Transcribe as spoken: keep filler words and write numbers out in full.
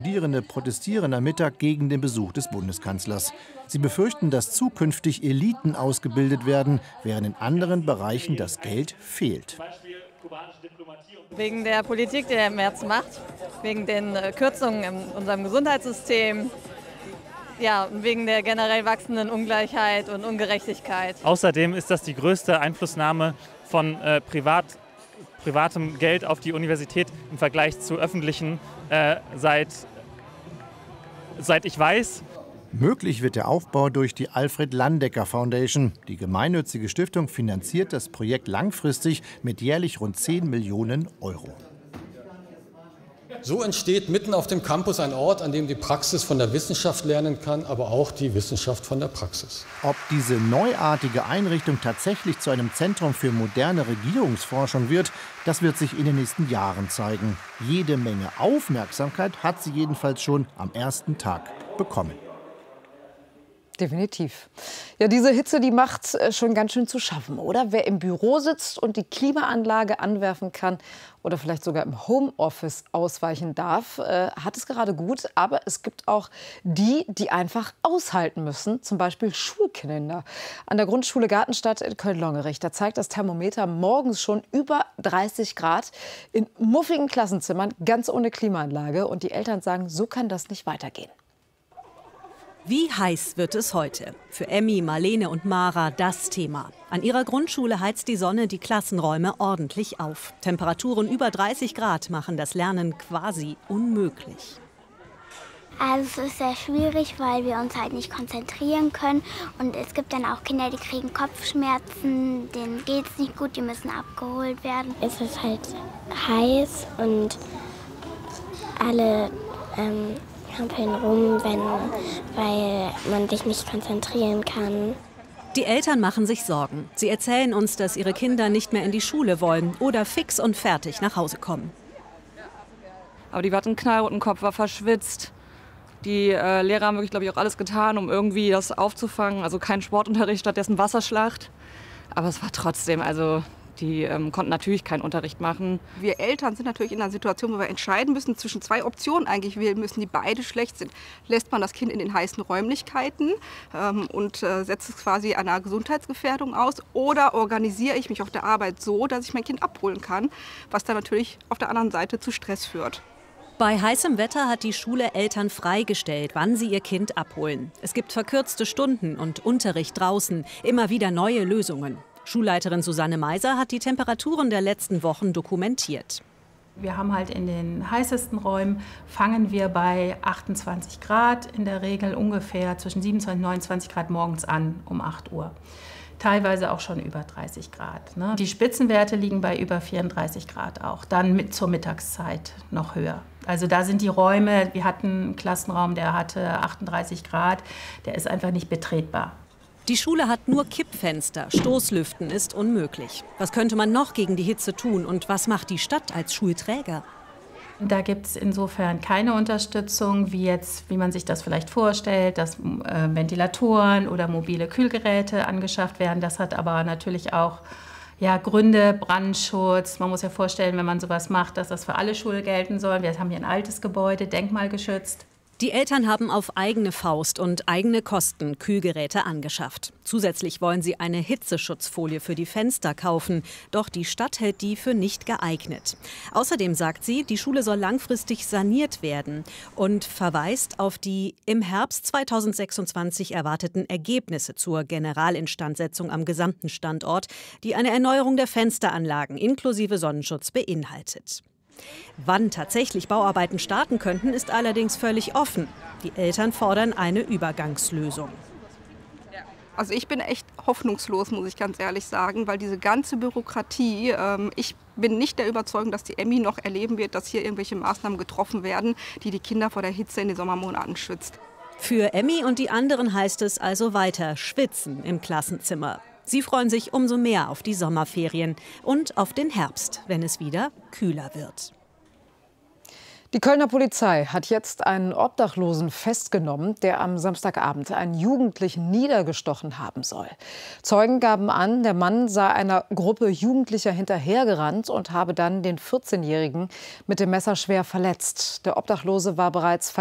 Studierende protestieren am Mittag gegen den Besuch des Bundeskanzlers. Sie befürchten, dass zukünftig Eliten ausgebildet werden, während in anderen Bereichen das Geld fehlt. Wegen der Politik, die er im März macht, wegen den Kürzungen in unserem Gesundheitssystem, ja, und wegen der generell wachsenden Ungleichheit und Ungerechtigkeit. Außerdem ist das die größte Einflussnahme von äh, Privat privatem Geld auf die Universität im Vergleich zu öffentlichen äh, seit, seit ich weiß. Möglich wird der Aufbau durch die Alfred Landecker Foundation. Die gemeinnützige Stiftung finanziert das Projekt langfristig mit jährlich rund zehn Millionen Euro. So entsteht mitten auf dem Campus ein Ort, an dem die Praxis von der Wissenschaft lernen kann, aber auch die Wissenschaft von der Praxis. Ob diese neuartige Einrichtung tatsächlich zu einem Zentrum für moderne Regierungsforschung wird, das wird sich in den nächsten Jahren zeigen. Jede Menge Aufmerksamkeit hat sie jedenfalls schon am ersten Tag bekommen. Definitiv. Ja, diese Hitze, die macht schon ganz schön zu schaffen, oder? Wer im Büro sitzt und die Klimaanlage anwerfen kann oder vielleicht sogar im Homeoffice ausweichen darf, äh, hat es gerade gut. Aber es gibt auch die, die einfach aushalten müssen, zum Beispiel Schulkinder. An der Grundschule Gartenstadt in Köln-Longerich, da zeigt das Thermometer morgens schon über dreißig Grad in muffigen Klassenzimmern, ganz ohne Klimaanlage. Und die Eltern sagen, so kann das nicht weitergehen. Wie heiß wird es heute? Für Emmy, Marlene und Mara das Thema. An ihrer Grundschule heizt die Sonne die Klassenräume ordentlich auf. Temperaturen über dreißig Grad machen das Lernen quasi unmöglich. Also es ist sehr schwierig, weil wir uns halt nicht konzentrieren können. Und es gibt dann auch Kinder, die kriegen Kopfschmerzen, denen geht es nicht gut, die müssen abgeholt werden. Es ist halt heiß und alle ähm, hampeln rum, wenn, weil man sich nicht konzentrieren kann. Die Eltern machen sich Sorgen. Sie erzählen uns, dass ihre Kinder nicht mehr in die Schule wollen oder fix und fertig nach Hause kommen. Aber die hatten einen knallroten Kopf, war verschwitzt. Die äh, Lehrer haben wirklich, glaube ich, auch alles getan, um irgendwie das aufzufangen. Also kein Sportunterricht, stattdessen Wasserschlacht. Aber es war trotzdem, also die ähm, konnten natürlich keinen Unterricht machen. Wir Eltern sind natürlich in einer Situation, wo wir entscheiden müssen zwischen zwei Optionen eigentlich. Wir müssen, die beide schlecht sind. Lässt man das Kind in den heißen Räumlichkeiten ähm, und äh, setzt es quasi einer Gesundheitsgefährdung aus? Oder organisiere ich mich auf der Arbeit so, dass ich mein Kind abholen kann, was dann natürlich auf der anderen Seite zu Stress führt. Bei heißem Wetter hat die Schule Eltern freigestellt, wann sie ihr Kind abholen. Es gibt verkürzte Stunden und Unterricht draußen, immer wieder neue Lösungen. Schulleiterin Susanne Meiser hat die Temperaturen der letzten Wochen dokumentiert. Wir haben halt in den heißesten Räumen, fangen wir bei achtundzwanzig Grad, in der Regel ungefähr zwischen siebenundzwanzig und neunundzwanzig Grad morgens an um acht Uhr. Teilweise auch schon über dreißig Grad. Ne? Die Spitzenwerte liegen bei über vierunddreißig Grad auch, dann mit zur Mittagszeit noch höher. Also da sind die Räume, wir hatten einen Klassenraum, der hatte achtunddreißig Grad, der ist einfach nicht betretbar. Die Schule hat nur Kippfenster, Stoßlüften ist unmöglich. Was könnte man noch gegen die Hitze tun und was macht die Stadt als Schulträger? Da gibt es insofern keine Unterstützung, wie, jetzt, wie man sich das vielleicht vorstellt, dass äh, Ventilatoren oder mobile Kühlgeräte angeschafft werden. Das hat aber natürlich auch ja, Gründe, Brandschutz. Man muss ja vorstellen, wenn man sowas macht, dass das für alle Schulen gelten soll. Wir haben hier ein altes Gebäude, denkmalgeschützt. Die Eltern haben auf eigene Faust und eigene Kosten Kühlgeräte angeschafft. Zusätzlich wollen sie eine Hitzeschutzfolie für die Fenster kaufen. Doch die Stadt hält die für nicht geeignet. Außerdem sagt sie, die Schule soll langfristig saniert werden und verweist auf die im Herbst zweitausendsechsundzwanzig erwarteten Ergebnisse zur Generalinstandsetzung am gesamten Standort, die eine Erneuerung der Fensteranlagen inklusive Sonnenschutz beinhaltet. Wann tatsächlich Bauarbeiten starten könnten, ist allerdings völlig offen. Die Eltern fordern eine Übergangslösung. Also ich bin echt hoffnungslos, muss ich ganz ehrlich sagen, weil diese ganze Bürokratie, ähm, ich bin nicht der Überzeugung, dass die Emmy noch erleben wird, dass hier irgendwelche Maßnahmen getroffen werden, die die Kinder vor der Hitze in den Sommermonaten schützt. Für Emmy und die anderen heißt es also weiter schwitzen im Klassenzimmer. Sie freuen sich umso mehr auf die Sommerferien und auf den Herbst, wenn es wieder kühler wird. Die Kölner Polizei hat jetzt einen Obdachlosen festgenommen, der am Samstagabend einen Jugendlichen niedergestochen haben soll. Zeugen gaben an, der Mann sei einer Gruppe Jugendlicher hinterhergerannt und habe dann den vierzehnjährigen mit dem Messer schwer verletzt. Der Obdachlose war bereits